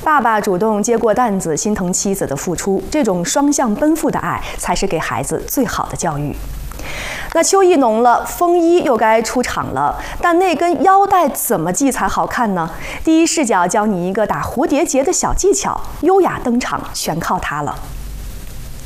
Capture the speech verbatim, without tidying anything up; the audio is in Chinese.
爸爸主动接过担子，心疼妻子的付出，这种双向奔赴的爱，才是给孩子最好的教育。那秋意浓了，风衣又该出场了，但那根腰带怎么系才好看呢？第一视角教你一个打蝴蝶结的小技巧，优雅登场全靠它了。